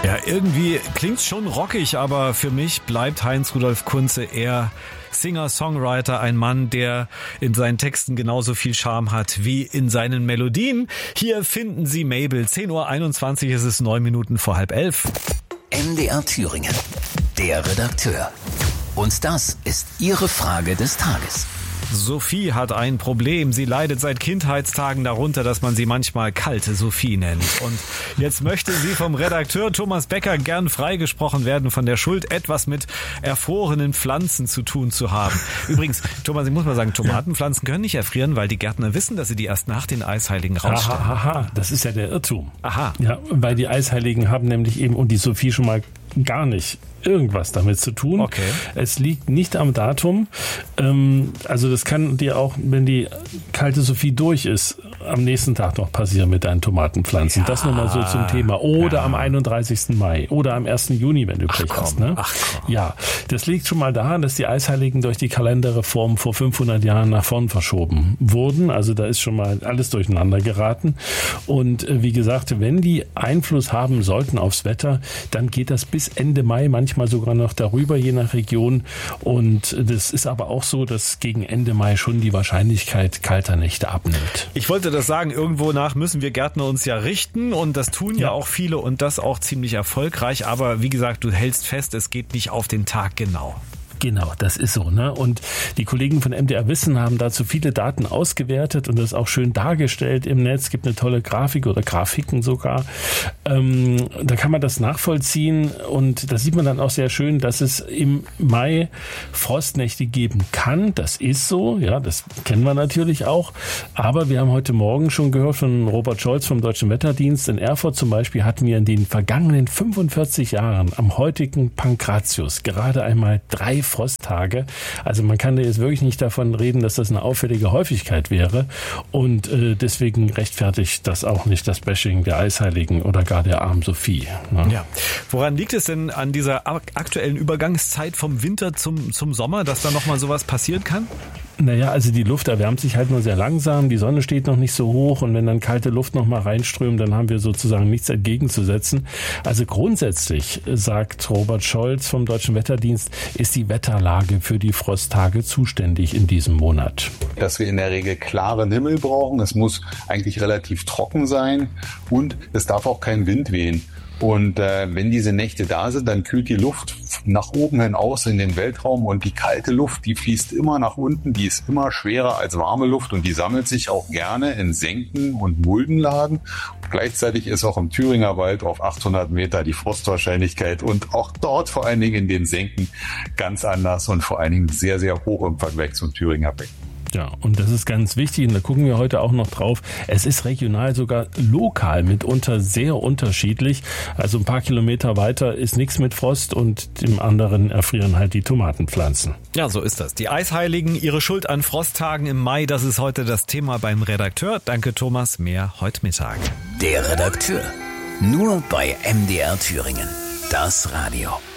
Ja, irgendwie klingt's schon rockig, aber für mich bleibt Heinz-Rudolf Kunze eher Singer-Songwriter, ein Mann, der in seinen Texten genauso viel Charme hat wie in seinen Melodien. Hier finden Sie Mabel. 10:21 Uhr ist es, 9 Minuten vor 10:30. MDR Thüringen, der Redakteur. Und das ist Ihre Frage des Tages. Sophie hat ein Problem. Sie leidet seit Kindheitstagen darunter, dass man sie manchmal kalte Sophie nennt. Und jetzt möchte sie vom Redakteur Thomas Becker gern freigesprochen werden von der Schuld, etwas mit erfrorenen Pflanzen zu tun zu haben. Übrigens, Thomas, ich muss mal sagen, Tomatenpflanzen können nicht erfrieren, weil die Gärtner wissen, dass sie die erst nach den Eisheiligen rausstellen. Aha, das ist ja der Irrtum. Aha. Ja, weil die Eisheiligen haben nämlich eben, und die Sophie schon mal gar nicht irgendwas damit zu tun. Okay. Es liegt nicht am Datum. Also das kann dir auch, wenn die kalte Sophie durch ist, am nächsten Tag noch passieren mit deinen Tomatenpflanzen. Ja, das nochmal so zum Thema. Oder am 31. Mai oder am 1. Juni, wenn du Pech hast. Ne? Ja, das liegt schon mal daran, dass die Eisheiligen durch die Kalenderreform vor 500 Jahren nach vorn verschoben wurden. Also da ist schon mal alles durcheinander geraten. Und wie gesagt, wenn die Einfluss haben sollten aufs Wetter, dann geht das bis Ende Mai, manchmal sogar noch darüber, je nach Region. Und das ist aber auch so, dass gegen Ende Mai schon die Wahrscheinlichkeit kalter Nächte abnimmt. Ich wollte das sagen, irgendwo nach müssen wir Gärtner uns ja richten und das tun ja auch viele und das auch ziemlich erfolgreich. Aber wie gesagt, du hältst fest, es geht nicht auf den Tag genau. Genau, das ist so, ne? Und die Kollegen von MDR Wissen haben dazu viele Daten ausgewertet und das auch schön dargestellt im Netz. Es gibt eine tolle Grafik oder Grafiken sogar. Da kann man das nachvollziehen und da sieht man dann auch sehr schön, dass es im Mai Frostnächte geben kann. Das ist so, ja, das kennen wir natürlich auch. Aber wir haben heute Morgen schon gehört von Robert Scholz vom Deutschen Wetterdienst. In Erfurt zum Beispiel hatten wir in den vergangenen 45 Jahren am heutigen Pankratius gerade einmal 3 Frosttage. Also man kann da jetzt wirklich nicht davon reden, dass das eine auffällige Häufigkeit wäre und deswegen rechtfertigt das auch nicht das Bashing der Eisheiligen oder gar der armen Sophie. Ne? Ja. Woran liegt es denn an dieser aktuellen Übergangszeit vom Winter zum Sommer, dass da nochmal sowas passieren kann? Naja, also die Luft erwärmt sich halt nur sehr langsam, die Sonne steht noch nicht so hoch und wenn dann kalte Luft noch mal reinströmt, dann haben wir sozusagen nichts entgegenzusetzen. Also grundsätzlich, sagt Robert Scholz vom Deutschen Wetterdienst, ist die Wetterlage für die Frosttage zuständig in diesem Monat. Dass wir in der Regel klaren Himmel brauchen, es muss eigentlich relativ trocken sein und es darf auch kein Wind wehen. Und wenn diese Nächte da sind, dann kühlt die Luft nach oben hin aus in den Weltraum und die kalte Luft, die fließt immer nach unten, die ist immer schwerer als warme Luft und die sammelt sich auch gerne in Senken und Muldenlagen. Gleichzeitig ist auch im Thüringer Wald auf 800 Meter die Frostwahrscheinlichkeit und auch dort vor allen Dingen in den Senken ganz anders und vor allen Dingen sehr, sehr hoch im Vergleich zum Thüringer Becken. Ja, und das ist ganz wichtig und da gucken wir heute auch noch drauf. Es ist regional, sogar lokal mitunter sehr unterschiedlich. Also ein paar Kilometer weiter ist nichts mit Frost und dem anderen erfrieren halt die Tomatenpflanzen. Ja, so ist das. Die Eisheiligen, ihre Schuld an Frosttagen im Mai, das ist heute das Thema beim Redakteur. Danke Thomas, mehr heute Mittag. Der Redakteur, nur bei MDR Thüringen, das Radio.